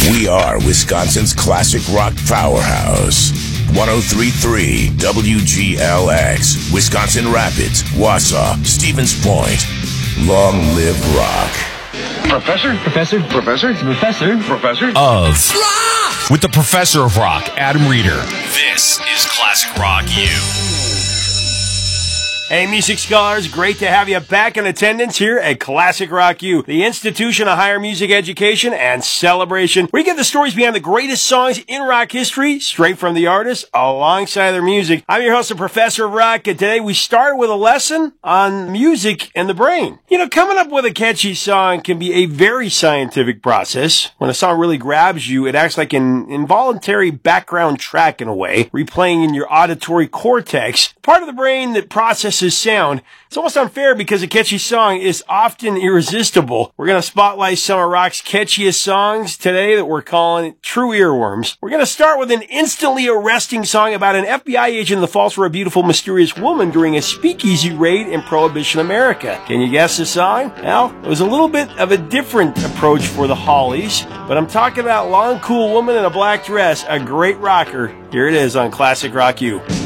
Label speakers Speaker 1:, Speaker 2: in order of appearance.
Speaker 1: We are Wisconsin's classic rock powerhouse. 103.3 WGLX, Wisconsin Rapids, Wausau, Stevens Point. Long live rock.
Speaker 2: Professor
Speaker 3: of rock! With the Professor of Rock, Adam Reeder. This is Classic Rock U.
Speaker 4: Hey, music scholars, great to have you back in attendance here at Classic Rock U, the institution of higher music education and celebration. We get the stories behind the greatest songs in rock history, straight from the artists, alongside their music. I'm your host, the Professor of Rock, and today we start with a lesson on music and the brain. You know, coming up with a catchy song can be a very scientific process. When a song really grabs you, it acts like an involuntary background track in a way, replaying in your auditory cortex, part of the brain that processes sound. It's almost unfair because a catchy song is often irresistible. We're going to spotlight some of rock's catchiest songs today that we're calling true earworms. We're going to start with an instantly arresting song about an FBI agent that falls for a beautiful, mysterious woman during a speakeasy raid in Prohibition America. Can you guess the song? Well, it was a little bit of a different approach for the Hollies, but I'm talking about Long Cool Woman in a Black Dress, a great rocker. Here it is on Classic Rock U.